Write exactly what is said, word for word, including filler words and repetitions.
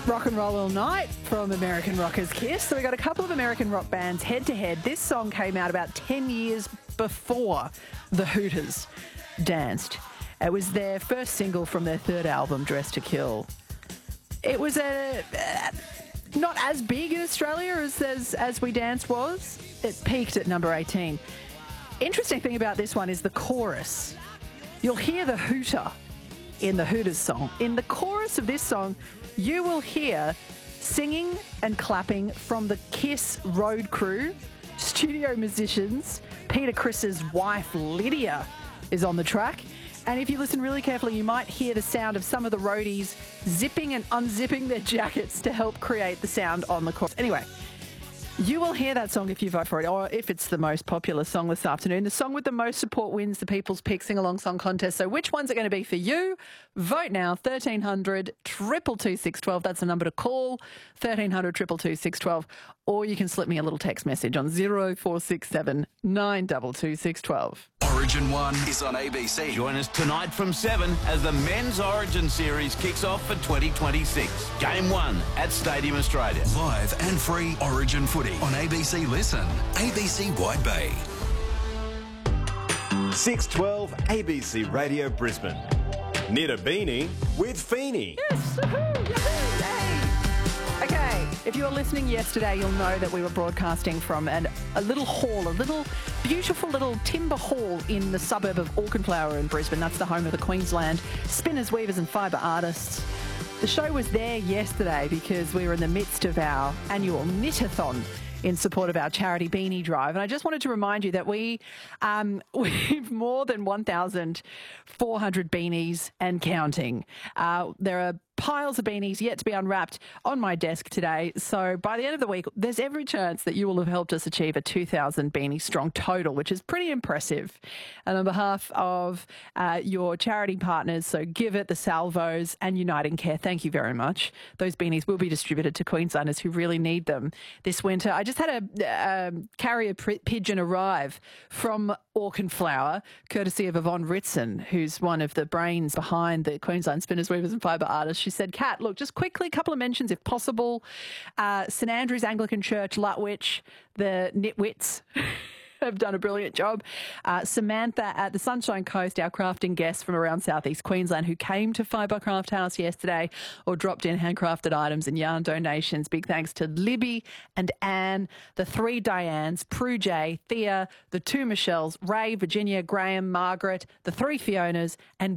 Rock and Roll All Night from American Rockers Kiss. So we got a couple of American rock bands head to head. This song came out about ten years before the Hooters danced. It was their first single from their third album, Dressed to Kill. It was a uh, not as big in Australia as, as as We Dance was. It peaked at number eighteen. Interesting thing about this one is the chorus. You'll hear the hooter in the Hooters song. In the chorus of this song, you will hear singing and clapping from the Kiss road crew, studio musicians. Peter Criss's wife, Lydia, is on the track. And if you listen really carefully, you might hear the sound of some of the roadies zipping and unzipping their jackets to help create the sound on the chorus. Anyway, you will hear that song if you vote for it, or if it's the most popular song this afternoon. The song with the most support wins the People's Pick Sing-Along Song Contest. So which one's it going to be for you? Vote now, thirteen hundred, two two two, six one two. That's the number to call, thirteen hundred, two two two, six one two. Or you can slip me a little text message on zero four six seven, nine two two, six one two. Origin one is on A B C. Join us tonight from seven as the Men's Origin Series kicks off for twenty twenty-six. Game one at Stadium Australia. Live and free Origin footy on A B C Listen. A B C Wide Bay. six twelve A B C Radio Brisbane. Knit a beanie with Feeney. Yes, woohoo, yahoo, yay. Okay, if you were listening yesterday, you'll know that we were broadcasting from an, a little hall, a little beautiful little timber hall in the suburb of Auchenflower in Brisbane. That's the home of the Queensland Spinners, Weavers and Fibre Artists. The show was there yesterday because we were in the midst of our annual knit-a-thon in support of our charity beanie drive. And I just wanted to remind you that we, um, we've more than one thousand four hundred beanies and counting. Uh, there are piles of beanies yet to be unwrapped on my desk today. So by the end of the week, there's every chance that you will have helped us achieve a two thousand beanie strong total, which is pretty impressive. And on behalf of uh, your charity partners, so Give It, the Salvos and Uniting Care, thank you very much. Those beanies will be distributed to Queenslanders who really need them this winter. I just had a uh, carrier pigeon arrive from Auchenflower, courtesy of Yvonne Ritson, who's one of the brains behind the Queensland Spinners, Weavers and Fibre Artists. She said, Kat, look, just quickly, a couple of mentions if possible. Uh, St Andrew's Anglican Church, Lutwich, the Nitwits have done a brilliant job. Uh, Samantha at the Sunshine Coast, our crafting guest from around southeast Queensland who came to Fibre Craft House yesterday or dropped in handcrafted items and yarn donations. Big thanks to Libby and Anne, the three Dianes, Prue J, Thea, the two Michelles, Ray, Virginia, Graham, Margaret, the three Fionas and